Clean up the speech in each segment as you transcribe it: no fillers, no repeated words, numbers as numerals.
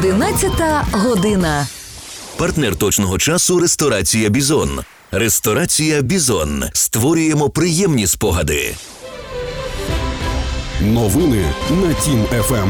11 година. Партнер точного часу – ресторація «Бізон». Ресторація «Бізон». Створюємо приємні спогади. Новини на Тім ФМ.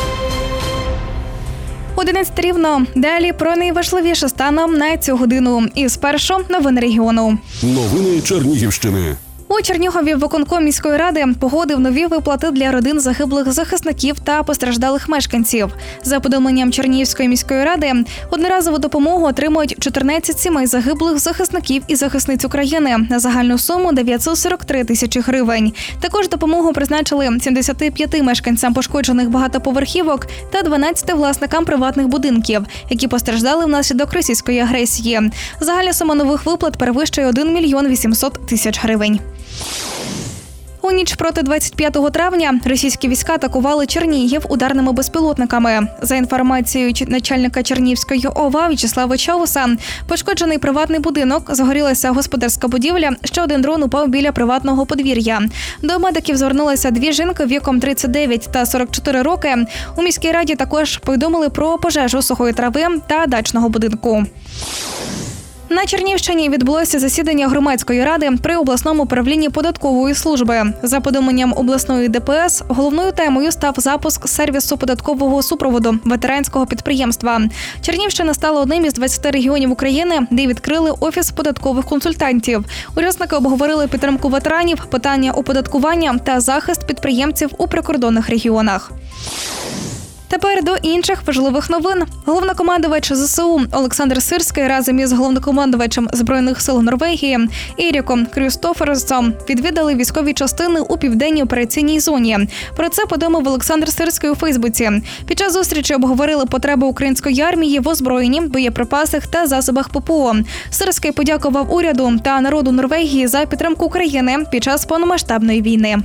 11 рівно. Далі про найважливіше станом на цю годину. І спершу новини регіону. Новини Чернігівщини. У Чернігові виконком міської ради погодив нові виплати для родин загиблих захисників та постраждалих мешканців. За повідомленням Чернігівської міської ради, одноразову допомогу отримують 14 сімей загиблих захисників і захисниць України на загальну суму 943 тисячі гривень. Також допомогу призначили 75 мешканцям пошкоджених багатоповерхівок та 12 власникам приватних будинків, які постраждали внаслідок російської агресії. Загальна сума нових виплат перевищує 1 мільйон 800 тисяч гривень. У ніч проти 25 травня російські війська атакували Чернігів ударними безпілотниками. За інформацією начальника Чернігівської ОВА В'ячеслава Чауса, пошкоджений приватний будинок, загорілася господарська будівля, ще один дрон упав біля приватного подвір'я. До медиків звернулися дві жінки віком 39 та 44 роки. У міській раді також повідомили про пожежу сухої трави та дачного будинку. На Чернігівщині відбулося засідання громадської ради при обласному управлінні податкової служби. За повідомленням обласної ДПС, головною темою став запуск сервісу податкового супроводу ветеранського підприємства. Чернігівщина стала одним із 20 регіонів України, де відкрили офіс податкових консультантів. Учасники обговорили підтримку ветеранів, питання оподаткування та захист підприємців у прикордонних регіонах. Тепер до інших важливих новин. Головнокомандувач ЗСУ Олександр Сирський разом із головнокомандувачем Збройних сил Норвегії Еріком Крюстоферсом відвідали військові частини у південній операційній зоні. Про це повідомив Олександр Сирський у Фейсбуці. Під час зустрічі обговорили потреби української армії в озброєнні, боєприпасах та засобах ППО. Сирський подякував уряду та народу Норвегії за підтримку України під час повномасштабної війни.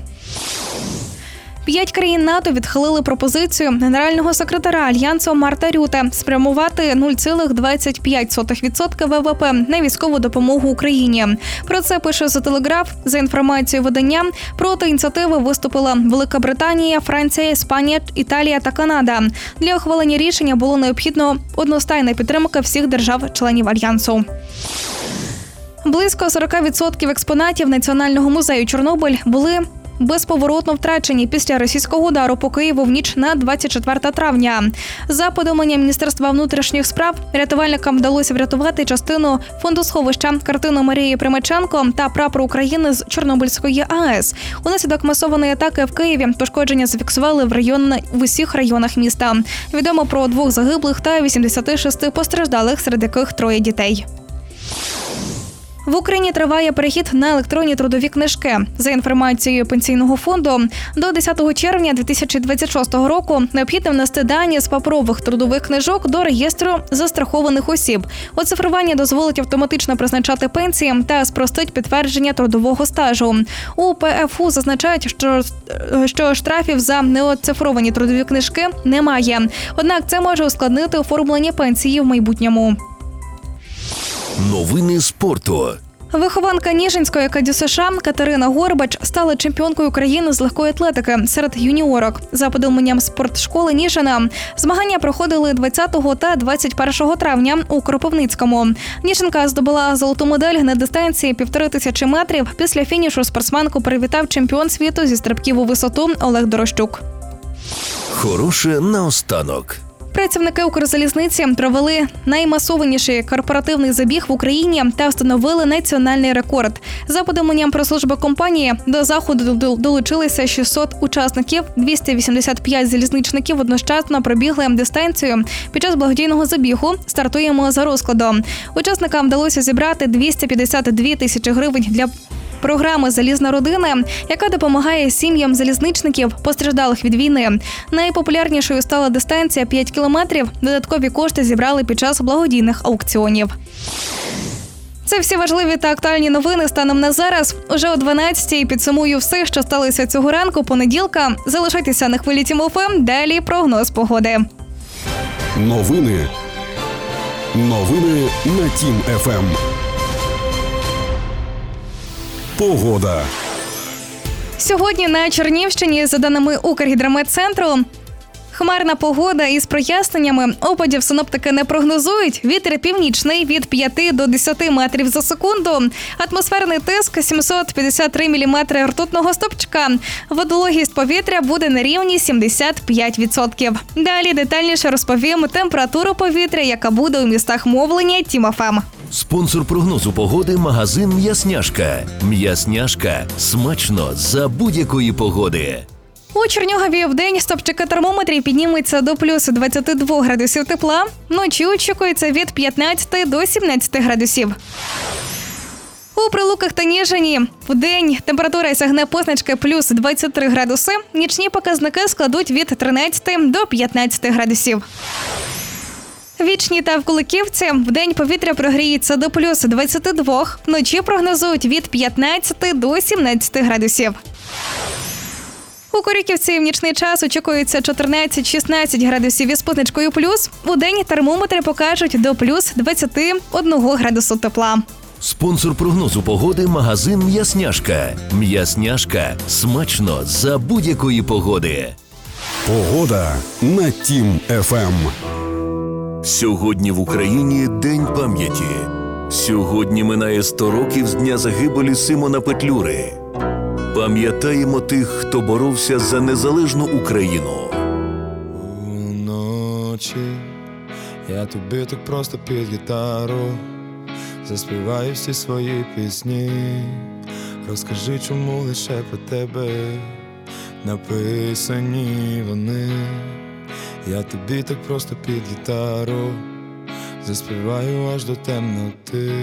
5 країн НАТО відхилили пропозицію генерального секретаря Альянсу Марка Рюте спрямувати 0,25% ВВП на військову допомогу Україні. Про це пише The Telegraph. За інформацією видання, проти ініціативи виступила Велика Британія, Франція, Іспанія, Італія та Канада. Для ухвалення рішення було необхідно одностайна підтримка всіх держав-членів Альянсу. Близько 40% експонатів Національного музею Чорнобиль були безповоротно втрачені після російського удару по Києву в ніч на 24 травня. За повідомленням Міністерства внутрішніх справ, рятувальникам вдалося врятувати частину фондосховища, картину Марії Примаченко та прапор України з Чорнобильської АЕС. Унаслідок масованої атаки в Києві пошкодження зафіксували в усіх районах міста. Відомо про 2 загиблих та 86 постраждалих, серед яких 3 дітей. В Україні триває перехід на електронні трудові книжки. За інформацією Пенсійного фонду, до 10 червня 2026 року необхідно внести дані з паперових трудових книжок до реєстру застрахованих осіб. Оцифрування дозволить автоматично призначати пенсії та спростить підтвердження трудового стажу. У ПФУ зазначають, що штрафів за неоцифровані трудові книжки немає. Однак це може ускладнити оформлення пенсії в майбутньому. Новини спорту. Вихованка Ніжинської КДЮСШ Катерина Горбач стала чемпіонкою України з легкої атлетики серед юніорок. За повідомленням спортшколи Ніжина, змагання проходили 20 та 21 травня у Кропивницькому. Ніжинка здобула золоту медаль на дистанції 1500 метрів. Після фінішу спортсменку привітав чемпіон світу зі стрибків у висоту Олег Дорощук. Хороше наостанок. Працівники Укрзалізниці провели наймасованіший корпоративний забіг в Україні та встановили національний рекорд. За повідомленням прес-служби компанії, до заходу долучилися 600 учасників, 285 залізничників одночасно пробігли дистанцію. Під час благодійного забігу «Стартуємо за розкладом». Учасникам вдалося зібрати 252 тисячі гривень для програми «Залізна родина», яка допомагає сім'ям залізничників, постраждалих від війни. Найпопулярнішою стала дистанція 5 кілометрів. Додаткові кошти зібрали під час благодійних аукціонів. Це всі важливі та актуальні новини станом на зараз. Уже о 12-й підсумую все, що сталося цього ранку, понеділка. Залишайтеся на хвилі Тім ФМ, далі прогноз погоди. Новини на Тім ФМ. – Сьогодні на Чернігівщині, за даними Укргідрометцентру, Хмарна погода із проясненнями. Опадів синоптики не прогнозують. Вітер північний від 5 до 10 метрів за секунду. Атмосферний тиск 753 міліметри ртутного стовпчика. Вологість повітря буде на рівні 75%. Далі детальніше розповім температуру повітря, яка буде у містах мовлення Тім ФМ. Спонсор прогнозу погоди – магазин «М'ясняшка». «М'ясняшка» – смачно за будь-якої погоди. У Чернігові вдень стопчики термометрів підніметься до плюс 22 градусів тепла. Вночі очікується від 15 до 17 градусів. У Прилуках та Ніжині вдень температура сягне позначки плюс 23 градуси. Нічні показники складуть від 13 до 15 градусів. Вічні та в Куликівці вдень повітря прогріється до плюс 22, вночі прогнозують від 15 до 17 градусів. У Корюківці в нічний час очікується 14-16 градусів із позначкою плюс. Удень термометри покажуть до плюс 21 градусу тепла. Спонсор прогнозу погоди – магазин «М'ясняшка». «М'ясняшка» – смачно за будь-якої погоди. Погода на Тім ФМ. Сьогодні в Україні День пам'яті. Сьогодні минає 100 років з дня загибелі Симона Петлюри. Пам'ятаємо тих, хто боровся за незалежну Україну. Уночі я тобі так просто під гітару заспіваю всі свої пісні. Розкажи, чому лише про тебе написані вони. Я тобі так просто під гітару заспіваю аж до темноти.